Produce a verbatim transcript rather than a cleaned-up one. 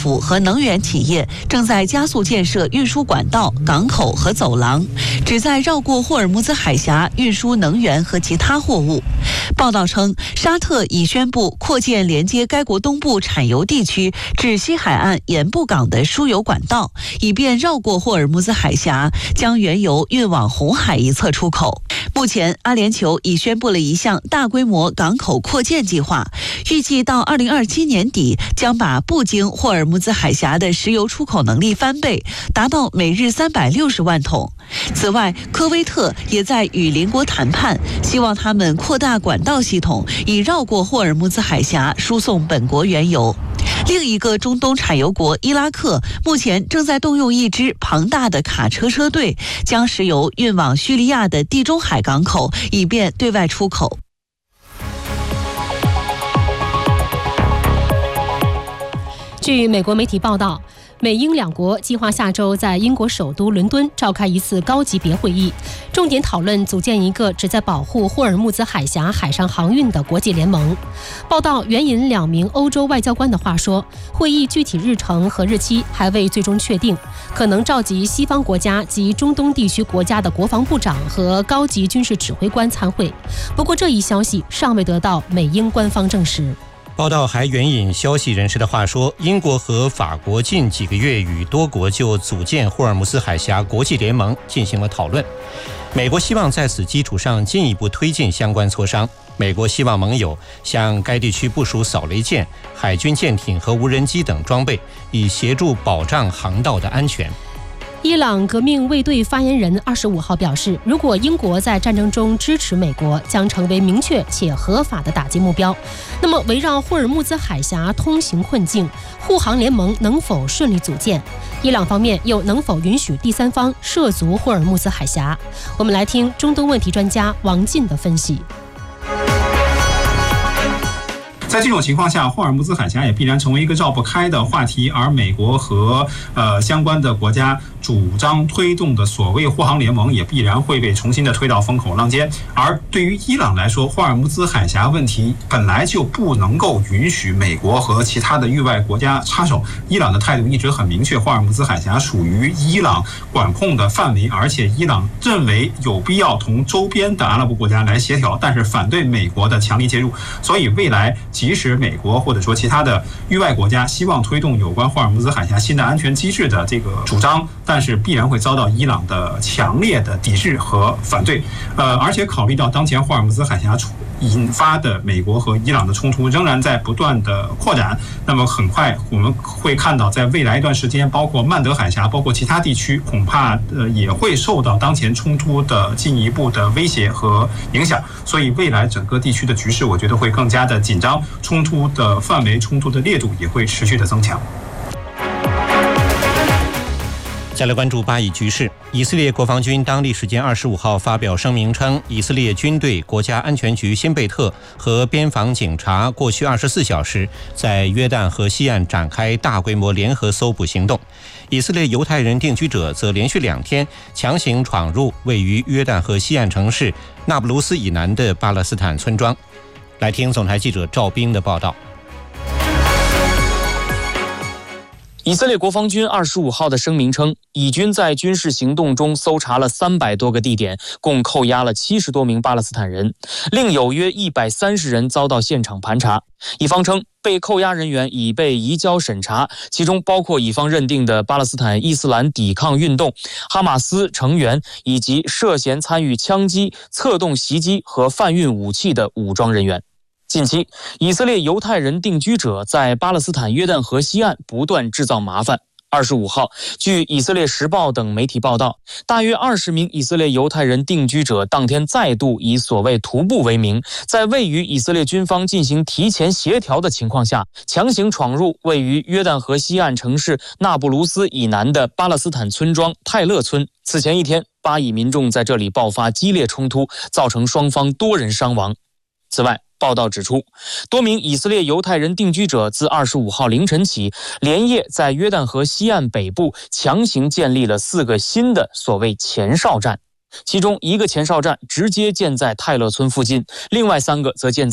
府和能源企业正在加速建设运输管道、港口和走廊，旨在绕过霍尔木兹海峡运输能源和其他货物。报道称，沙特已宣布扩建连接该国东部产油地区至西海岸盐布港的输油管道，以便绕过霍尔木兹海峡，将原油运往红海一侧出口。目前，阿联酋已宣布了一项大规模港口扩建计划，预计到二零二七年底将把不经霍尔木兹海峡的石油出口能力翻倍，达到每日三百六十万桶。此外，科威特也在与邻国谈判，希望他们扩大管道系统，以绕过霍尔木兹海峡输送本国原油。另一个中东产油国伊拉克目前正在动用一支庞大的卡车车队，将石油运往叙利亚的地中海港口，以便对外出口。 据美国媒体报道，美英两国计划下周在英国首都伦敦召开一次高级别会议，重点讨论组建一个旨在保护霍尔木兹海峡海上航运的国际联盟。报道援引两名欧洲外交官的话说，会议具体日程和日期还未最终确定，可能召集西方国家及中东地区国家的国防部长和高级军事指挥官参会。不过这一消息尚未得到美英官方证实。 报道还援引消息人士的话说，英国和法国近几个月与多国就组建霍尔木兹海峡国际联盟进行了讨论。美国希望在此基础上进一步推进相关磋商。美国希望盟友向该地区部署扫雷舰、海军舰艇和无人机等装备，以协助保障航道的安全。 伊朗革命卫队发言人二十五号表示，如果英国在战争中支持美国，将成为明确且合法的打击目标。那么，围绕霍尔木兹海峡通行困境，护航联盟能否顺利组建？伊朗方面又能否允许第三方涉足霍尔木兹海峡？我们来听中东问题专家王进的分析。 在这种情况下，霍尔木兹海峡也必然成为一个绕不开的话题，而美国和呃相关的国家主张推动的所谓护航联盟也必然会被重新的推到风口浪尖。而对于伊朗来说，霍尔木兹海峡问题本来就不能够允许美国和其他的域外国家插手。伊朗的态度一直很明确，霍尔木兹海峡属于伊朗管控的范围，而且伊朗认为有必要同周边的阿拉伯国家来协调，但是反对美国的强力介入。所以未来即使美国或者说其他的域外国家希望推动有关霍尔木兹海峡新的安全机制的这个主张，但是必然会遭到伊朗的强烈的抵制和反对。呃，而且考虑到当前霍尔木兹海峡引发的美国和伊朗的冲突仍然在不断的扩展，那么很快我们会看到，在未来一段时间，包括曼德海峡，包括其他地区，恐怕呃也会受到当前冲突的进一步的威胁和影响。所以未来整个地区的局势，我觉得会更加的紧张，冲突的范围、冲突的烈度也会持续的增强。 再来关注巴以局势。以色列国防军当地时间二十五号发表声明称，以色列军队、国家安全局辛贝特和边防警察过去二十四小时在约旦河西岸展开大规模联合搜捕行动。以色列犹太人定居者则连续两天强行闯入位于约旦河西岸城市那不鲁斯以南的巴勒斯坦村庄。来听总台记者赵斌的报道。 以色列国防军二十五号的声明称，以军在军事行动中搜查了三百多个地点，共扣押了七十多名巴勒斯坦人，另有约一百三十人遭到现场盘查。以方称，被扣押人员已被移交审查，其中包括以方认定的巴勒斯坦伊斯兰抵抗运动、哈马斯成员以及涉嫌参与枪击、策动袭击和贩运武器的武装人员。近期，以色列犹太人定居者在巴勒斯坦约旦河西岸不断制造麻烦。二十五号，据以色列时报等媒体报道，大约二十名以色列犹太人定居者当天再度以所谓徒步为名，在未与以色列军方进行提前协调的情况下，强行闯入位于约旦河西岸城市那不鲁斯以南的巴勒斯坦村庄泰勒村。此前一天，巴以民众在这里爆发激烈冲突，造成双方多人伤亡。此外，报道指出，多名以色列犹太人定居者自二十五号凌晨起，连夜在约旦河西岸北部强行建立了四个新的所谓前哨站，其中一个前哨站直接建在泰勒村附近，另外三个则建在